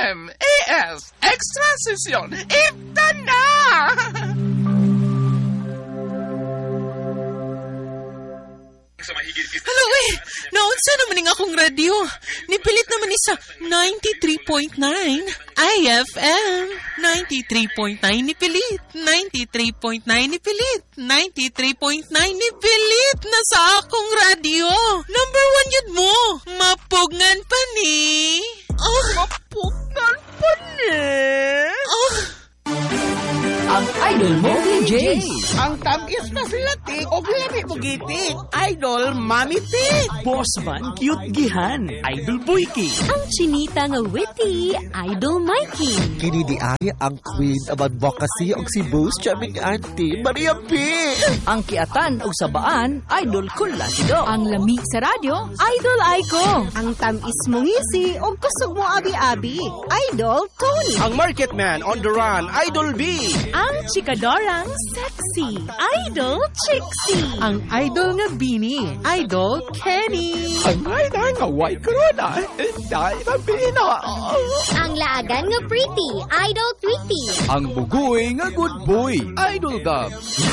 M.A.S. Extra Session. Ita na! Hello, naunsa naman ng akong radyo. Nipilit naman isa 93.9 IFM. 93.9 nipilit. 93.9 nipilit. 93.9 nipilit na sa akong radyo. Number 1 yun mo. Mapugngan pa ni. Mapugngan pa ni? Ang idol mo, DJs. Ang tamis na silatik o lami mo gitik. Idol Mami Tik. Boss man, cute gihan. Idol Boyki. Ang chinita nga witty, Idol Mikey. Kini di ay ang queen of advocacy og si Boss Chaming Auntie Maria P. Ang kiatan og sabaan, Idol Kulasido. Ang lamig sa radyo, Idol Aiko. Ang tamis mong ngisi o kusog mo abi-abi, Idol Tony. Ang market man on the run, Idol B. Ang chikadorang sexy, Idol Trixie. Ang idol nga Bini, Idol Kenny. Ang ay nga white corona, dahil na bina. Ang laagan nga pretty, Idol Tweety. Ang bugoy nga good boy, Idol Gab.